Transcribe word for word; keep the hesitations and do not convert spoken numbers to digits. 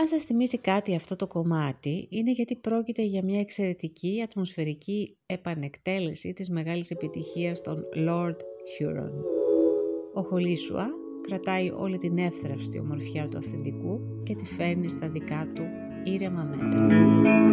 Αν σας θυμίζει κάτι αυτό το κομμάτι, είναι γιατί πρόκειται για μια εξαιρετική ατμοσφαιρική επανεκτέλεση της μεγάλης επιτυχίας των Lord Huron. Ο Χολίσουα κρατάει όλη την εύθραυστη ομορφιά του αυθεντικού και τη φέρνει στα δικά του ήρεμα μέτρα.